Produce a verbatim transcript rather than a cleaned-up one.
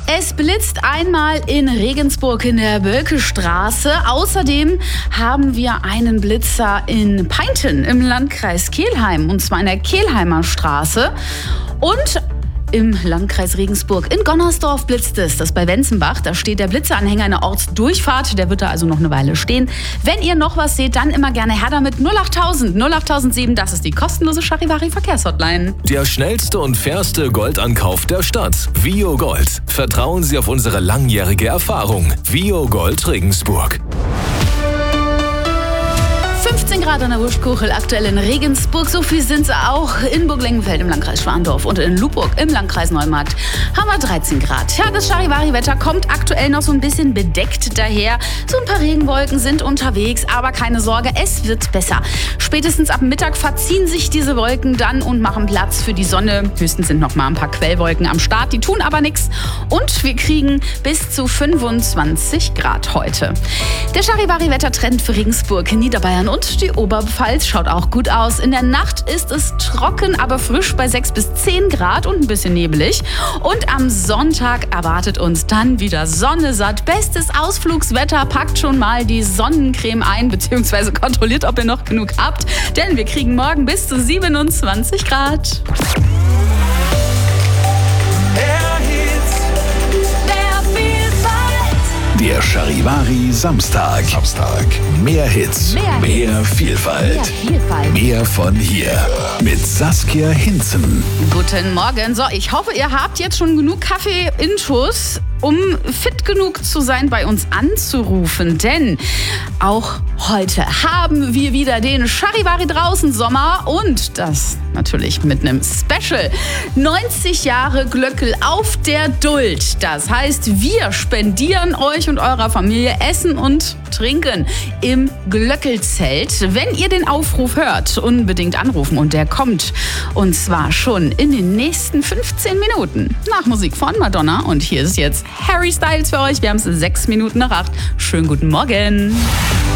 Es blitzt einmal in Regensburg in der Bölkestraße. Außerdem haben wir einen Blitzer in Peinten im Landkreis Kelheim, und zwar in der Kelheimer Straße. Und im Landkreis Regensburg in Gonnersdorf blitzt es. Das ist bei Wenzenbach. Da steht der Blitzeranhänger in der Ortsdurchfahrt. Der wird da also noch eine Weile stehen. Wenn ihr noch was seht, dann immer gerne her damit. null acht null null null acht null null sieben, das ist die kostenlose Charivari-Verkehrshotline. Der schnellste und fairste Goldankauf der Stadt. Vio Gold. Vertrauen Sie auf unsere langjährige Erfahrung. Vio Gold Regensburg. fünfzehn Grad an der Wurstkuchel, aktuell in Regensburg. So viel sind es auch in Burg-Lengenfeld im Landkreis Schwandorf und in Luburg im Landkreis Neumarkt haben wir dreizehn Grad. Ja, das Charivari-Wetter kommt aktuell noch so ein bisschen bedeckt daher. So ein paar Regenwolken sind unterwegs, aber keine Sorge, es wird besser. Spätestens ab Mittag verziehen sich diese Wolken dann und machen Platz für die Sonne. Höchstens sind noch mal ein paar Quellwolken am Start, die tun aber nichts. Und wir kriegen bis zu fünfundzwanzig Grad heute. Der Charivari-Wettertrend für Regensburg, Niederbayern und die Oberpfalz schaut auch gut aus. In der Nacht ist es trocken, aber frisch bei sechs bis zehn Grad und ein bisschen nebelig. Und am Sonntag erwartet uns dann wieder Sonne satt. Bestes Ausflugswetter, packt schon mal die Sonnencreme ein, beziehungsweise kontrolliert, ob ihr noch genug habt. Denn wir kriegen morgen bis zu siebenundzwanzig Grad. Der Charivari Samstag. Samstag. Mehr Hits, Mehr, mehr Vielfalt. Mehr Vielfalt. Mehr von hier. Mit Saskia Hinzen. Guten Morgen. So, ich hoffe, ihr habt jetzt schon genug Kaffee-Intus, um fit genug zu sein, bei uns anzurufen. Denn auch heute haben wir wieder den Charivari draußen Sommer und das natürlich mit einem Special. neunzig Jahre Glöckel auf der Duld. Das heißt, wir spendieren euch und eurer Familie Essen und Trinken im Glöckelzelt. Wenn ihr den Aufruf hört, unbedingt anrufen und der kommt. Und zwar schon in den nächsten fünfzehn Minuten. Nach Musik von Madonna. Und hier ist jetzt Harry Styles für euch. Wir haben es sechs Minuten nach acht. Schönen guten Morgen.